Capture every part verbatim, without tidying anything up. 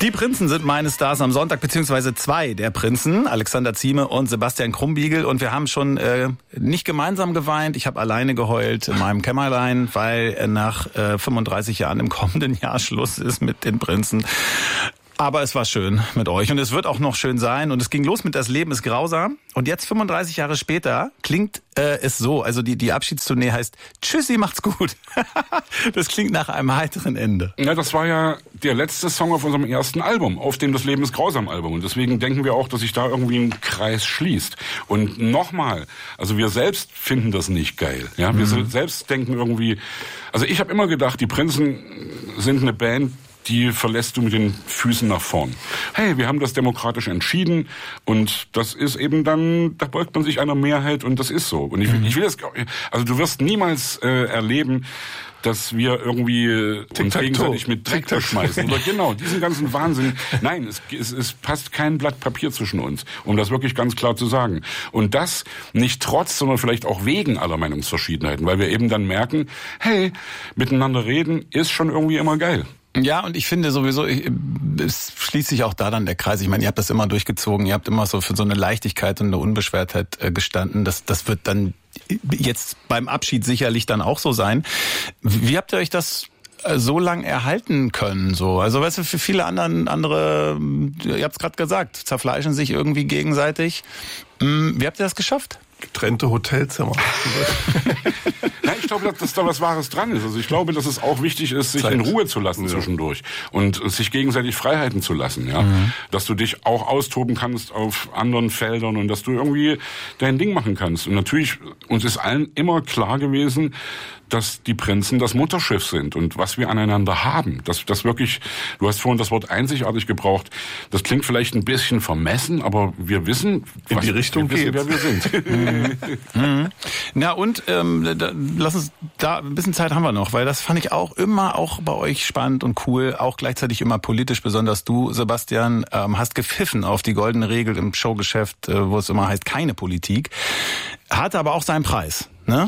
Die Prinzen sind meine Stars am Sonntag, beziehungsweise zwei der Prinzen, Alexander Zieme und Sebastian Krumbiegel. Und wir haben schon äh, nicht gemeinsam geweint, ich habe alleine geheult in meinem Kämmerlein, weil nach äh, fünfunddreißig Jahren im kommenden Jahr Schluss ist mit den Prinzen. Aber es war schön mit euch und es wird auch noch schön sein. Und es ging los mit Das Leben ist grausam. Und jetzt fünfunddreißig Jahre später klingt äh, es so, also die, die Abschiedstournee heißt Tschüssi, macht's gut. Das klingt nach einem heiteren Ende. Ja, das war ja der letzte Song auf unserem ersten Album, auf dem Das Leben ist grausam Album. Und deswegen denken wir auch, dass sich da irgendwie ein Kreis schließt. Und nochmal, also wir selbst finden das nicht geil. Ja, wir mhm. selbst denken irgendwie, also ich habe immer gedacht, die Prinzen sind eine Band, die verlässt du mit den Füßen nach vorn. Hey, wir haben das demokratisch entschieden und das ist eben dann, da beugt man sich einer Mehrheit und das ist so. Und ich, mhm. ich will das, also du wirst niemals äh, erleben, dass wir irgendwie äh, uns gegenseitig mit Dreck beschmeißen. Oder genau, diesen ganzen Wahnsinn. Nein, es, es, es passt kein Blatt Papier zwischen uns, um das wirklich ganz klar zu sagen. Und das nicht trotz, sondern vielleicht auch wegen aller Meinungsverschiedenheiten, weil wir eben dann merken, hey, miteinander reden ist schon irgendwie immer geil. Ja, und ich finde sowieso, ich, es schließt sich auch da dann der Kreis. Ich meine, ihr habt das immer durchgezogen, ihr habt immer so für so eine Leichtigkeit und eine Unbeschwertheit äh, gestanden. Das, das wird dann jetzt beim Abschied sicherlich dann auch so sein. Wie habt ihr euch das so lang erhalten können? So, also weißt du, für viele anderen, andere, ihr habt es gerade gesagt, zerfleischen sich irgendwie gegenseitig. Wie habt ihr das geschafft? Getrennte Hotelzimmer. Nein, ich glaube, dass da was Wahres dran ist. Also ich glaube, dass es auch wichtig ist, sich Zeit. in Ruhe zu lassen ja. zwischendurch und sich gegenseitig Freiheiten zu lassen. Ja, mhm. Dass du dich auch austoben kannst auf anderen Feldern und dass du irgendwie dein Ding machen kannst. Und natürlich, uns ist allen immer klar gewesen, dass die Prinzen das Mutterschiff sind und was wir aneinander haben. Das, das wirklich, du hast vorhin das Wort einzigartig gebraucht. Das klingt vielleicht ein bisschen vermessen, aber wir wissen, in was, die Richtung wir wissen, geht's. wer wir sind. mhm. Mhm. Na und ähm, da, lass uns da ein bisschen Zeit haben wir noch, weil das fand ich auch immer auch bei euch spannend und cool, auch gleichzeitig immer politisch. Besonders du, Sebastian, ähm, hast gepfiffen auf die goldene Regel im Showgeschäft, äh, wo es immer heißt keine Politik. Hatte aber auch seinen Preis, ne?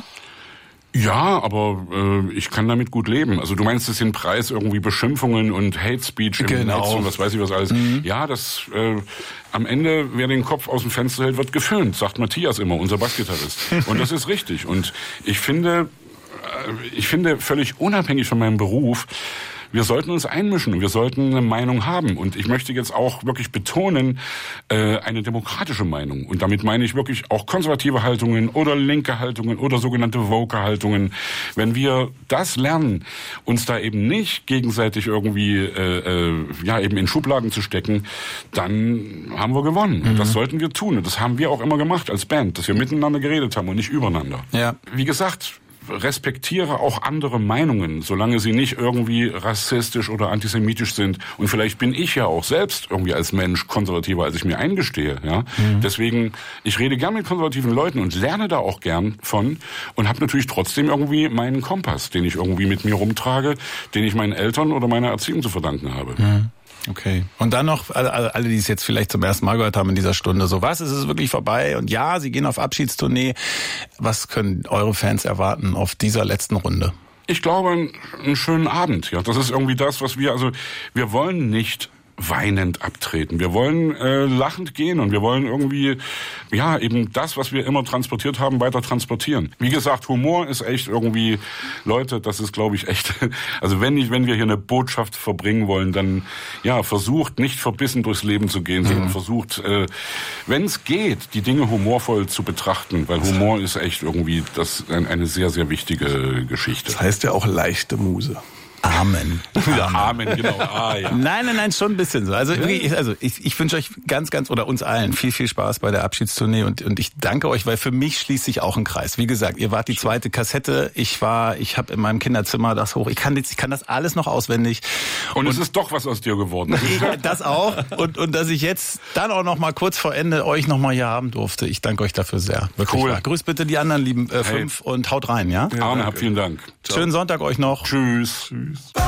Ja, aber äh, ich kann damit gut leben. Also du meinst, es sind Preis irgendwie Beschimpfungen und Hate Speech im genau. Netz und was weiß ich was alles. Mhm. Ja, das äh, am Ende, wer den Kopf aus dem Fenster hält, wird geföhnt, sagt Matthias immer, unser Bassgitarrist. Und das ist richtig. Und ich finde, äh, ich finde völlig unabhängig von meinem Beruf, wir sollten uns einmischen und wir sollten eine Meinung haben. Und ich möchte jetzt auch wirklich betonen, äh, eine demokratische Meinung. Und damit meine ich wirklich auch konservative Haltungen oder linke Haltungen oder sogenannte Woke-Haltungen. Wenn wir das lernen, uns da eben nicht gegenseitig irgendwie äh, äh, ja eben in Schubladen zu stecken, dann haben wir gewonnen. Mhm. Und das sollten wir tun. Und das haben wir auch immer gemacht als Band, dass wir miteinander geredet haben und nicht übereinander. Ja. Wie gesagt, respektiere auch andere Meinungen, solange sie nicht irgendwie rassistisch oder antisemitisch sind. Und vielleicht bin ich ja auch selbst irgendwie als Mensch konservativer, als ich mir eingestehe. Ja, mhm. Deswegen, ich rede gern mit konservativen Leuten und lerne da auch gern von und habe natürlich trotzdem irgendwie meinen Kompass, den ich irgendwie mit mir rumtrage, den ich meinen Eltern oder meiner Erziehung zu verdanken habe. Mhm. Okay. Und dann noch alle, alle, die es jetzt vielleicht zum ersten Mal gehört haben in dieser Stunde, so was, ist es wirklich vorbei? Und ja, sie gehen auf Abschiedstournee. Was können eure Fans erwarten auf dieser letzten Runde? Ich glaube, einen schönen Abend. Ja, das ist irgendwie das, was wir, also wir wollen nicht weinend abtreten. Wir wollen äh, lachend gehen und wir wollen irgendwie, ja, eben das, was wir immer transportiert haben, weiter transportieren. Wie gesagt, Humor ist echt irgendwie, Leute, das ist, glaube ich, echt, also wenn ich, wenn wir hier eine Botschaft verbringen wollen, dann, ja, versucht nicht verbissen durchs Leben zu gehen, sondern mhm. versucht, äh, wenn es geht, die Dinge humorvoll zu betrachten, weil Humor ist echt irgendwie das eine sehr, sehr wichtige Geschichte. Das heißt ja auch leichte Muse. Amen. Ja, Amen, genau. Ah, ja. Nein, nein, nein, schon ein bisschen so. Also, wirklich, also ich, ich wünsche euch ganz, ganz, oder uns allen viel, viel Spaß bei der Abschiedstournee und, und ich danke euch, weil für mich schließt sich auch ein Kreis. Wie gesagt, ihr wart die zweite Kassette, ich war, ich habe in meinem Kinderzimmer das hoch, ich kann jetzt, ich kann das alles noch auswendig. Und, und es ist doch was aus dir geworden. Das auch. Und, und dass ich jetzt dann auch noch mal kurz vor Ende euch noch mal hier haben durfte. Ich danke euch dafür sehr. Wirklich cool. Wahr. Grüßt bitte die anderen lieben äh, fünf hey. und haut rein, ja? ja Arne, hab vielen Dank. Ciao. Schönen Sonntag euch noch. Tschüss. Tschüss.